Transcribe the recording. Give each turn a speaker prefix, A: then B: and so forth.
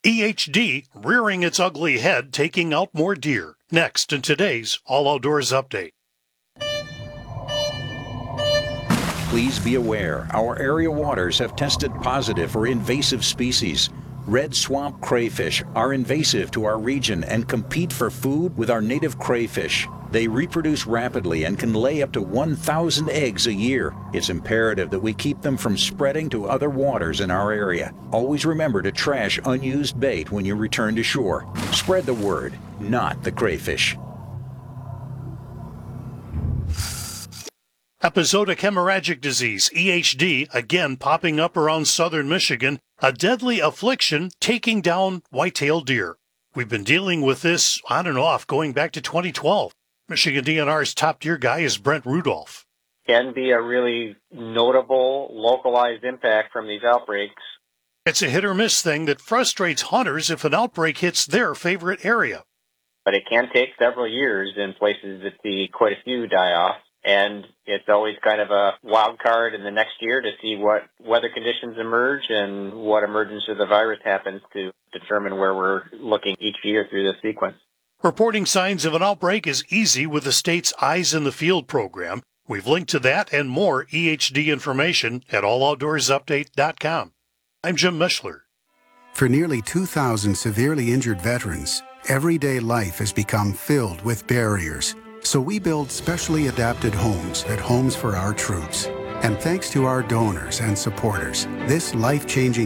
A: EHD rearing its ugly head, taking out more deer. Next in today's All Outdoors Update.
B: Please be aware, our area waters have tested positive for invasive species. Red swamp crayfish are invasive to our region and compete for food with our native crayfish. They reproduce rapidly and can lay up to 1,000 eggs a year. It's imperative that we keep them from spreading to other waters in our area. Always remember to trash unused bait when you return to shore. Spread the word, not the crayfish.
A: Epizootic hemorrhagic disease, EHD, again popping up around southern Michigan, a deadly affliction taking down white-tailed deer. We've been dealing with this on and off going back to 2012. Michigan DNR's top deer guy is Brent Rudolph.
C: Can be a really notable localized impact from these outbreaks.
A: It's a hit or miss thing that frustrates hunters if an outbreak hits their favorite area.
C: But it can take several years in places that see quite a few die off. And it's always kind of a wild card in the next year to see what weather conditions emerge and what emergence of the virus happens to determine where we're looking each year through this sequence.
A: Reporting signs of an outbreak is easy with the state's Eyes in the Field program. We've linked to that and more EHD information at alloutdoorsupdate.com. I'm Jim Mischler.
D: For nearly 2,000 severely injured veterans, everyday life has become filled with barriers. So we build specially adapted homes at Homes for Our Troops. And thanks to our donors and supporters, this life-changing